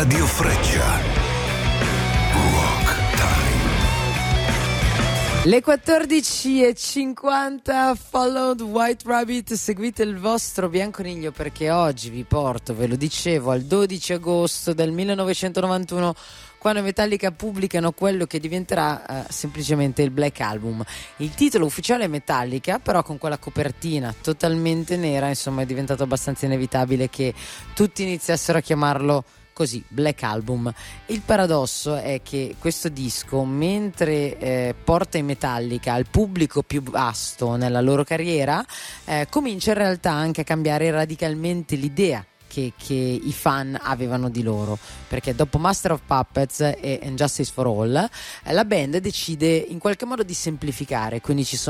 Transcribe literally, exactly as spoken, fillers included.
Radio Freccia. Rock Time. Le quattordici e cinquanta, Followed White Rabbit, seguite il vostro bianconiglio perché oggi vi porto, ve lo dicevo, al dodici agosto del millenovecentonovantuno, quando i Metallica pubblicano quello che diventerà uh, semplicemente il Black Album. Il titolo ufficiale è Metallica, però con quella copertina totalmente nera, insomma, è diventato abbastanza inevitabile che tutti iniziassero a chiamarlo così, Black Album. Il paradosso è che questo disco, mentre eh, porta i Metallica al pubblico più vasto nella loro carriera, eh, comincia in realtà anche a cambiare radicalmente l'idea Che, che i fan avevano di loro, perché dopo Master of Puppets e Injustice for All eh, la band decide in qualche modo di semplificare, quindi ci sono